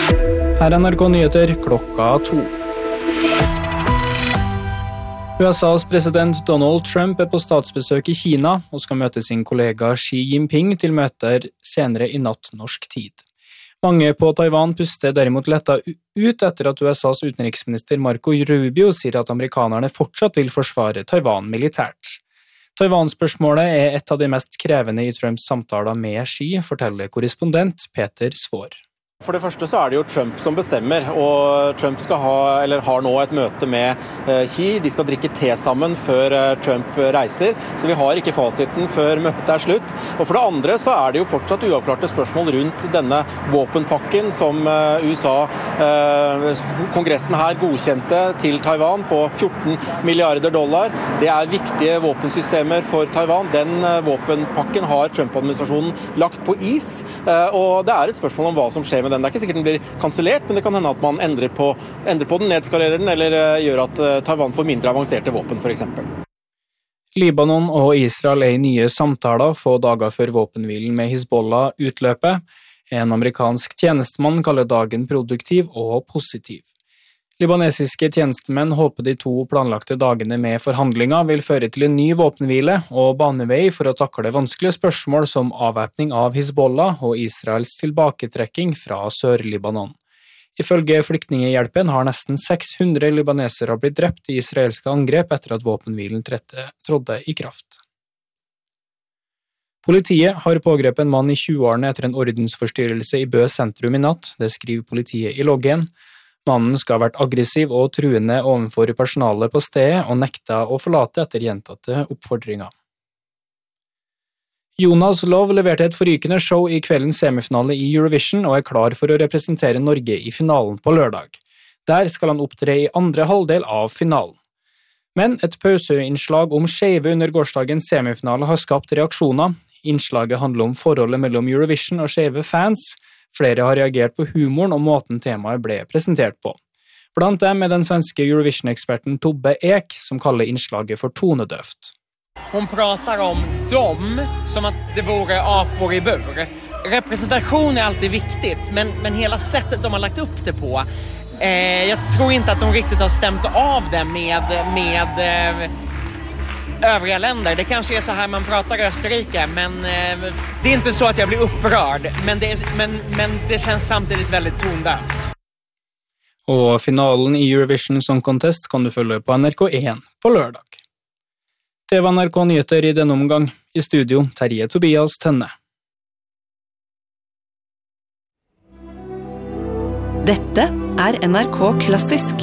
Her NRK Nyheter klokka 2. USAs president Donald Trump på statsbesøk i Kina og skal møte sin kollega Xi Jinping til møter senere i natt norsk tid. Mange på Taiwan puster derimot letta ut etter at USAs utenriksminister Marco Rubio sier at amerikanerne fortsatt vil forsvare Taiwan militært. Taiwan-spørsmålet et av de mest krevende i Trumps samtaler med Xi, forteller korrespondent Peter Svår. For det første så det jo Trump som bestemmer, og Trump har nå et møte med Xi. De skal drikke te sammen før Trump reiser, så vi har ikke fasiten før møtet slutt. Og for det andre så det jo fortsatt uavklarte spørsmål rundt denne våpenpakken som USA, kongressen her, godkjente til Taiwan på $14 milliarder. Det viktige våpensystemer for Taiwan. Den våpenpakken har Trump-administrasjonen lagt på is, og det et spørsmål om hva som skjer med den. Det ikke sikkert den blir kansellert, men det kan hende at man endrer på den, nedskalerer den, eller gjør at Taiwan får mindre avanserte våpen, for eksempel. Libanon og Israel i nye samtaler få dager før våpenhvilen med Hizbollah utløpet. En amerikansk tjenestemann kaller dagen produktiv og positiv. Libanesiske tjenestemenn håper de 2 planlagte dagene med forhandlinger vil føre til en ny våpenhvile og banevei for å takle vanskelige spørsmål som avvæpning av Hizbollah og Israels tilbaketrekking fra Sør-Libanon. Ifølge Flyktninghjelpen har nesten 600 libanesere blitt drept i israelske angrep etter at våpenhvilen trådte i kraft. Politiet har pågrepet en mann i 20-årene etter en ordensforstyrrelse i Bø sentrum i natt, det skriver politiet i loggen. Mannen skal ha vært aggressiv og truende overfor personalet på stedet og nekta å forlate etter gjentatte oppfordringer. Jonas Love leverte et forrykende show i kveldens semifinale i Eurovision og klar for å representere Norge i finalen på lørdag. Der skal han opptre i andre halvdel av finalen. Men et pauseinnslag om skeive under gårsdagens semifinale har skapt reaksjoner. Innslaget handler om forholdet mellom Eurovision og skeive fans. Flere har reagert på humoren og måten temaet ble presentert på. Blant dem den svenske Eurovision-eksperten Tobbe Ek, som kaller innslaget for tonedøft. Hun prater om dem som at det vore apor i bur. Representation alltid viktig, men hele settet de har lagt upp det på. Jeg tror ikke at de riktigt har stemt av det med övriga länder. Det kanske så här man pratar i Österrike, men det inte så att jag blir upprörd, men det känns samtidigt väldigt tondövt. Og finalen i Eurovision Song Contest kan du følge på NRK1 på lørdag. Det var NRK Nyheter i denne omgang. I studio Terje Tobias Tønne. Dette NRK Klassisk.